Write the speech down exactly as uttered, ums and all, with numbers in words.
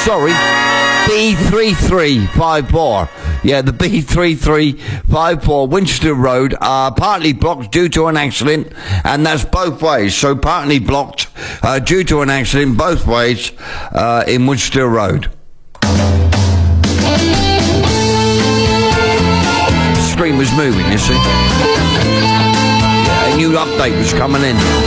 sorry, B three three five four. Yeah, the B three three five four Winchester Road are partly blocked due to an accident, and that's both ways. So partly blocked uh, due to an accident both ways uh, in Winchester Road. The screen was moving, you see. Yeah, a new update was coming in.